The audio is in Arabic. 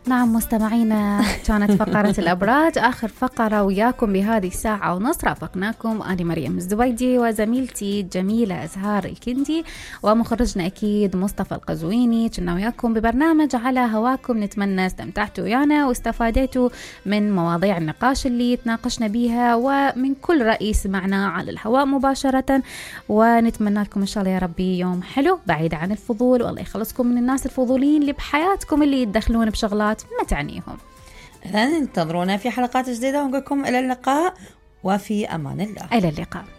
نعم مستمعينا، كانت فقرة الأبراج آخر فقرة وياكم بهذه الساعة ونص. رافقناكم أنا مريم الزبيدي وزميلتي جميلة أزهار الكندي ومخرجنا أكيد مصطفى القزويني. كنا وياكم ببرنامج على هواكم، نتمنى استمتعتوا ويانا واستفادتوا من مواضيع النقاش اللي تناقشنا بيها ومن كل رأي سمعنا على الهواء مباشرة، ونتمنى لكم إن شاء الله يا ربي يوم حلو بعيد عن الفضول، والله يخلصكم من الناس الفضوليين اللي بحياتكم اللي يتدخلون بشغلات ما تعنيهم. انتظرونا في حلقات جديدة ونقول لكم إلى اللقاء وفي أمان الله. إلى اللقاء.